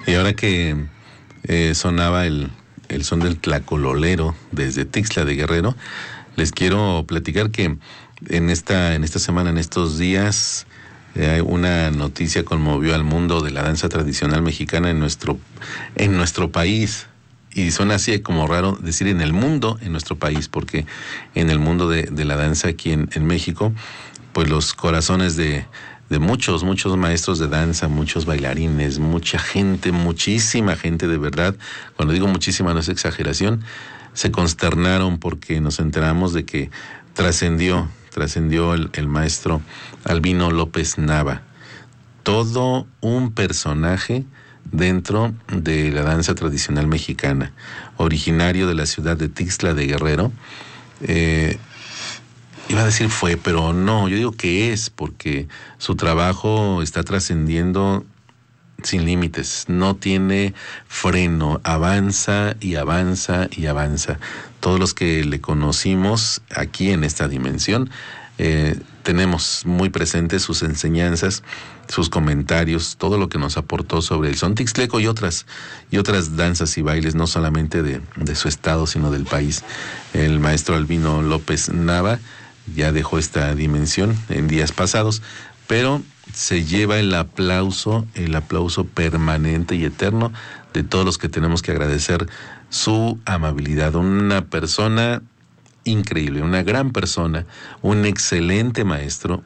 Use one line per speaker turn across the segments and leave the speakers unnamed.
Y ahora que sonaba el son del tlacololero desde Tixla de Guerrero, les quiero platicar que en esta semana, en estos días, una noticia conmovió al mundo de la danza tradicional mexicana en nuestro país. Y suena así como raro decir en el mundo, en nuestro país, porque en el mundo de la danza aquí en México, pues los corazones de muchos maestros de danza, muchos bailarines, mucha gente, muchísima gente de verdad, cuando digo muchísima no es exageración, se consternaron porque nos enteramos de que trascendió el maestro Albino López Nava, todo un personaje dentro de la danza tradicional mexicana, originario de la ciudad de Tixla de Guerrero. Iba a decir fue, pero no, yo digo que es, porque su trabajo está trascendiendo sin límites, no tiene freno, avanza y avanza y avanza. Todos los que le conocimos aquí en esta dimensión, tenemos muy presentes sus enseñanzas, sus comentarios, todo lo que nos aportó sobre el son tixleco y otras danzas y bailes, no solamente de su estado, sino del país. El maestro Albino López Nava ya dejó esta dimensión en días pasados, pero se lleva el aplauso permanente y eterno de todos los que tenemos que agradecer su amabilidad. Una persona increíble, una gran persona, un excelente maestro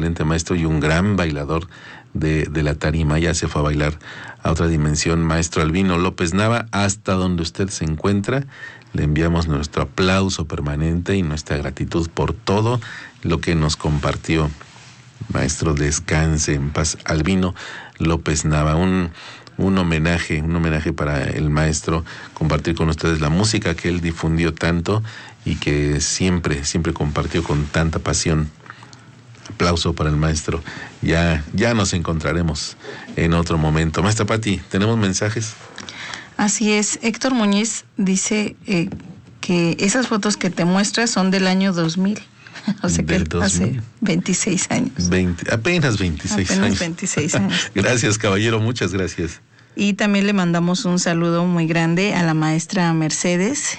y un gran bailador de la tarima. Ya se fue a bailar a otra dimensión, maestro Albino López Nava, hasta donde usted se encuentra. Le enviamos nuestro aplauso permanente y nuestra gratitud por todo lo que nos compartió. Maestro, descanse en paz. Albino López Nava, un homenaje para el maestro, compartir con ustedes la música que él difundió tanto y que siempre compartió con tanta pasión. Aplauso para el maestro. Ya nos encontraremos en otro momento. Maestra Pati, ¿tenemos mensajes?
Así es, Héctor Muñiz dice que esas fotos que te muestras son del año 2000. O sea que hace 26 años.
Apenas 26 años. Gracias, caballero, muchas gracias.
Y también le mandamos un saludo muy grande a la maestra Mercedes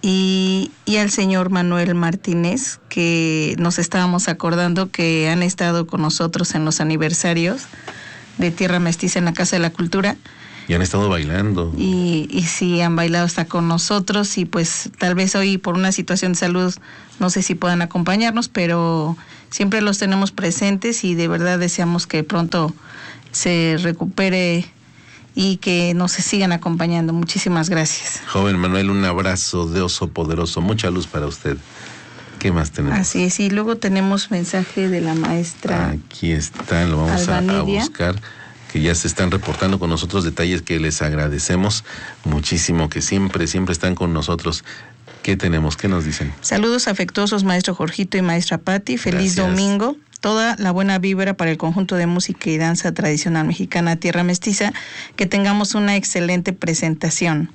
y al señor Manuel Martínez, que nos estábamos acordando que han estado con nosotros en los aniversarios de Tierra Mestiza en la Casa de la Cultura.
Y han estado bailando.
Y sí, han bailado hasta con nosotros, y pues tal vez hoy por una situación de salud no sé si puedan acompañarnos, pero siempre los tenemos presentes y de verdad deseamos que pronto se recupere y que nos sigan acompañando. Muchísimas gracias.
Joven Manuel, un abrazo de oso poderoso, mucha luz para usted. ¿Qué más tenemos?
Así es, y luego tenemos mensaje de la maestra.
Aquí está, lo vamos a buscar. Que ya se están reportando con nosotros detalles que les agradecemos muchísimo, que siempre están con nosotros. ¿Qué tenemos? ¿Qué nos dicen?
Saludos afectuosos, maestro Jorgito y maestra Pati. Feliz domingo. Toda la buena vibra para el conjunto de música y danza tradicional mexicana Tierra Mestiza. Que tengamos una excelente presentación.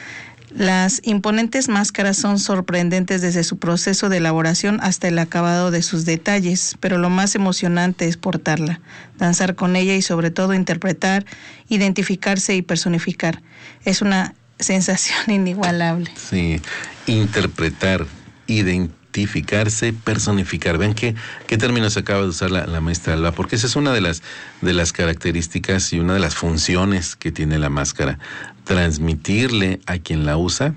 Las imponentes máscaras son sorprendentes desde su proceso de elaboración hasta el acabado de sus detalles, pero lo más emocionante es portarla, danzar con ella y sobre todo interpretar, identificarse y personificar. Es una sensación inigualable.
Sí, interpretar, identificarse, personificar. Ven qué términos acaba de usar la maestra Alba, porque esa es una de las características y una de las funciones que tiene la máscara. Transmitirle a quien la usa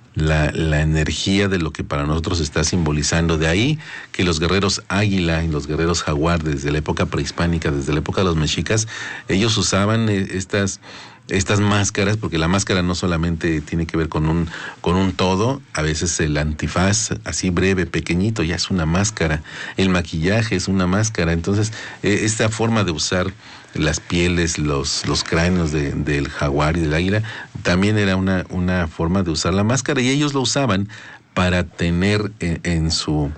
la energía de lo que para nosotros está simbolizando. De ahí que los guerreros águila y los guerreros jaguar, desde la época prehispánica, desde la época de los mexicas, ellos usaban estas máscaras, porque la máscara no solamente tiene que ver con un todo, a veces el antifaz así breve, pequeñito, ya es una máscara, el maquillaje es una máscara. Entonces esta forma de usar las pieles, los cráneos del jaguar y del águila, también era una forma de usar la máscara, y ellos lo usaban para tener en su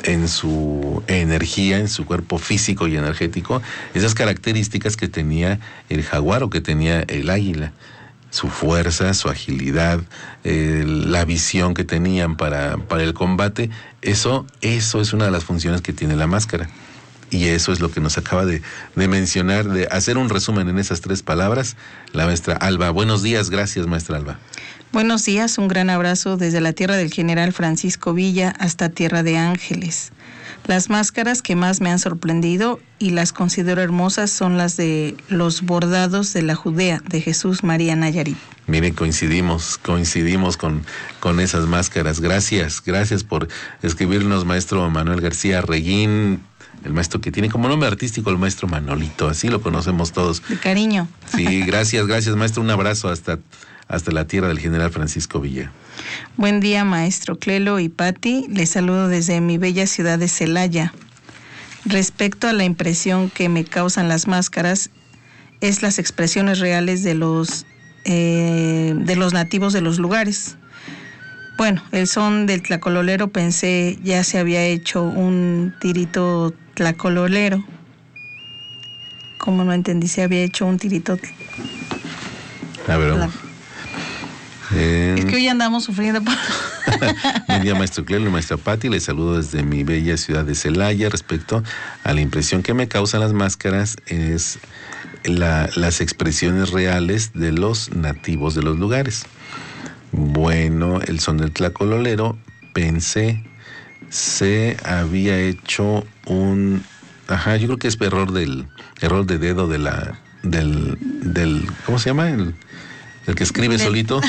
energía, en su cuerpo físico y energético, esas características que tenía el jaguar o que tenía el águila. Su fuerza, su agilidad, la visión que tenían para el combate. Eso es una de las funciones que tiene la máscara. Y eso es lo que nos acaba de mencionar, de hacer un resumen en esas 3 palabras, la maestra Alba. Buenos días, gracias, maestra Alba.
Buenos días, un gran abrazo desde la tierra del general Francisco Villa hasta Tierra de Ángeles. Las máscaras que más me han sorprendido y las considero hermosas son las de los bordados de la Judea de Jesús María Nayarit.
Miren, coincidimos con esas máscaras. Gracias por escribirnos, maestro Manuel García Reguín, el maestro que tiene como nombre artístico el maestro Manolito, así lo conocemos todos.
De cariño.
Sí, gracias maestro, un abrazo hasta la tierra del general Francisco Villa.
Buen día, maestro Clelo y Pati, les saludo desde mi bella ciudad de Celaya. Respecto a la impresión que me causan las máscaras, es las expresiones reales de los nativos de los lugares. Bueno, el son del tlacololero pensé ya se había hecho un tirito tlacololero. ¿Cómo no entendí? Se había hecho un tirito.
A ver,
es que hoy andamos sufriendo por...
Buen día, maestro Clelo y maestra Pati, les saludo desde mi bella ciudad de Celaya. Respecto a la impresión que me causan las máscaras es las expresiones reales de los nativos de los lugares. Bueno, el son del tlacololero, pensé, se había hecho un... yo creo que es error de dedo del ¿cómo se llama? El que escribe solito.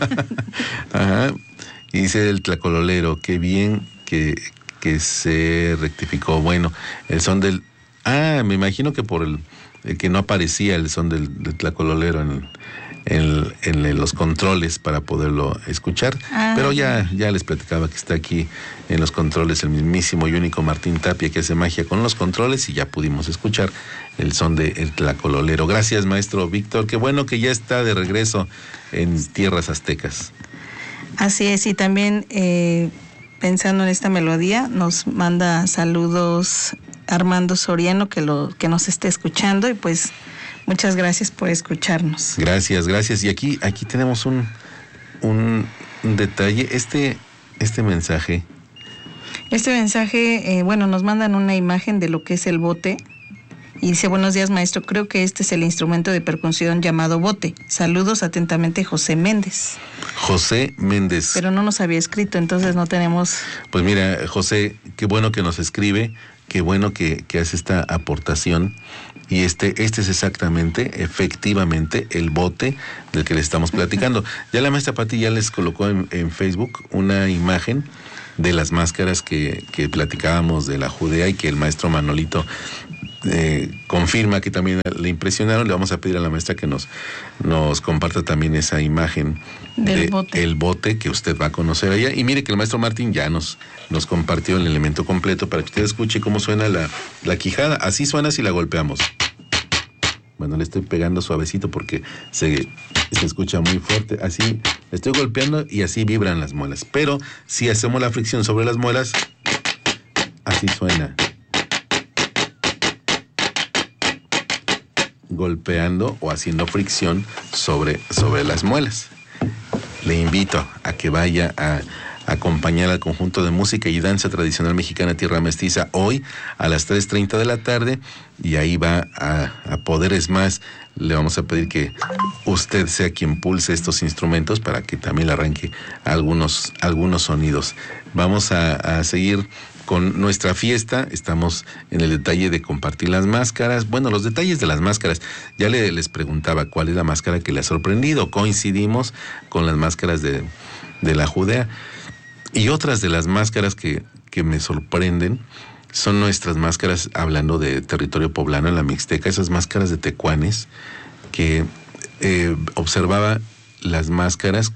Y dice el tlacololero, qué bien que se rectificó. Bueno, el son del... me imagino que por el que no aparecía el son del tlacololero en los controles para poderlo escuchar. Pero ya les platicaba que está aquí en los controles el mismísimo y único Martín Tapia, que hace magia con los controles, y ya pudimos escuchar el son del tlacololero. Gracias, maestro Víctor, qué bueno que ya está de regreso en tierras aztecas.
Así es, y también pensando en esta melodía, nos manda saludos Armando Soriano, que nos esté escuchando, y pues muchas gracias por escucharnos.
Gracias. Y aquí tenemos un detalle, este mensaje.
Este mensaje, nos mandan una imagen de lo que es el bote. Y dice, buenos días, maestro, creo que este es el instrumento de percusión llamado bote. Saludos atentamente, José Méndez.
José Méndez.
Pero no nos había escrito, entonces no tenemos...
Pues mira, José, qué bueno que nos escribe, qué bueno que hace esta aportación. Y este es exactamente, efectivamente, el bote del que le estamos platicando. Ya la maestra Pati ya les colocó en Facebook una imagen de las máscaras que platicábamos de la Judea y que el maestro Manolito confirma que también le impresionaron. Le vamos a pedir a la maestra que nos comparta también esa imagen del bote que usted va a conocer allá. Y mire que el maestro Martín ya nos compartió el elemento completo para que usted escuche cómo suena la quijada. Así suena si la golpeamos. Bueno, le estoy pegando suavecito porque se escucha muy fuerte. Así le estoy golpeando y así vibran las muelas. Pero si hacemos la fricción sobre las muelas, así suena. Golpeando o haciendo fricción sobre las muelas. Le invito a que vaya a acompañar al conjunto de música y danza tradicional mexicana Tierra Mestiza hoy a las 3:30 de la tarde, y ahí va a poder. Es más, le vamos a pedir que usted sea quien pulse estos instrumentos para que también le arranque algunos sonidos. Vamos a seguir con nuestra fiesta. Estamos en el detalle de compartir las máscaras. Bueno, los detalles de las máscaras. Ya les preguntaba cuál es la máscara que le ha sorprendido. Coincidimos con las máscaras de la Judea. Y otras de las máscaras que me sorprenden son nuestras máscaras, hablando de territorio poblano en la Mixteca, esas máscaras de tecuanes, que observaba las máscaras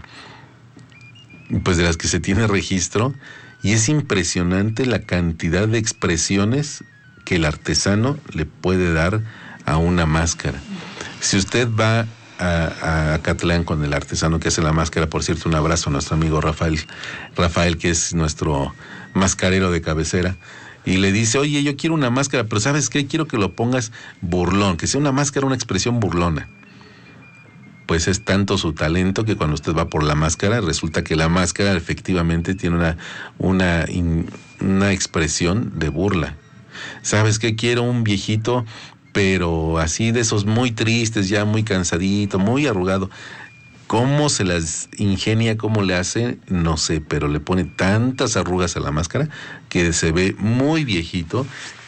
pues de las que se tiene registro, y es impresionante la cantidad de expresiones que el artesano le puede dar a una máscara. Si usted va a Acatlán con el artesano que hace la máscara, por cierto, un abrazo a nuestro amigo Rafael, que es nuestro mascarero de cabecera, y le dice, oye, yo quiero una máscara, pero ¿sabes qué? Quiero que lo pongas burlón, que sea una máscara, una expresión burlona. Pues es tanto su talento que cuando usted va por la máscara, resulta que la máscara efectivamente tiene una expresión de burla. ¿Sabes qué? Quiero un viejito, pero así de esos muy tristes, ya muy cansadito, muy arrugado. ¿Cómo se las ingenia, cómo le hace? No sé, pero le pone tantas arrugas a la máscara que se ve muy viejito,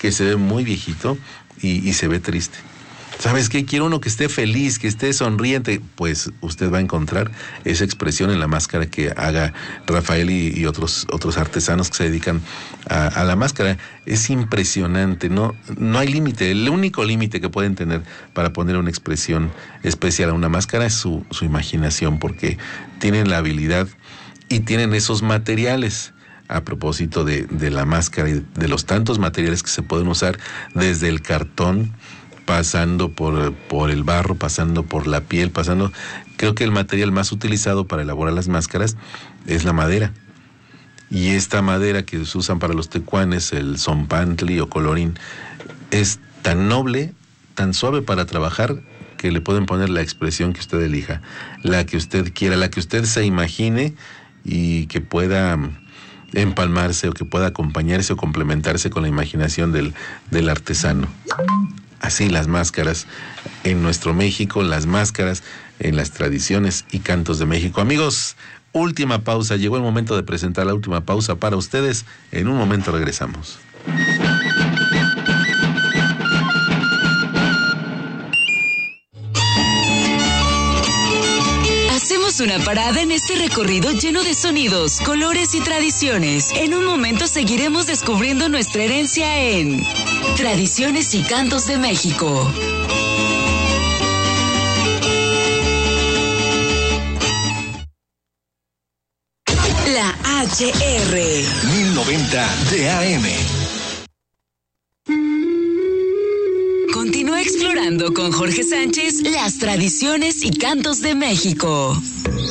y se ve triste. ¿Sabes qué? Quiero uno que esté feliz, que esté sonriente. Pues usted va a encontrar esa expresión en la máscara que haga Rafael y otros artesanos que se dedican a la máscara. Es impresionante, no hay límite. El único límite que pueden tener para poner una expresión especial a una máscara es su imaginación, porque tienen la habilidad y tienen esos materiales. A propósito de la máscara y de los tantos materiales que se pueden usar, desde el cartón, pasando por el barro, pasando por la piel, creo que el material más utilizado para elaborar las máscaras es la madera. Y esta madera que se usan para los tecuanes, el zompantli o colorín, es tan noble, tan suave para trabajar, que le pueden poner la expresión que usted elija, la que usted quiera, la que usted se imagine, y que pueda empalmarse, o que pueda acompañarse o complementarse con la imaginación del artesano. Así las máscaras en nuestro México, las máscaras en las tradiciones y cantos de México. Amigos, última pausa. Llegó el momento de presentar la última pausa para ustedes. En un momento regresamos.
Hacemos una parada en este recorrido lleno de sonidos, colores y tradiciones. En un momento seguiremos descubriendo nuestra herencia en Tradiciones y Cantos de México. La HR
1090 de AM.
Continúa explorando con Jorge Sánchez las tradiciones y cantos de México.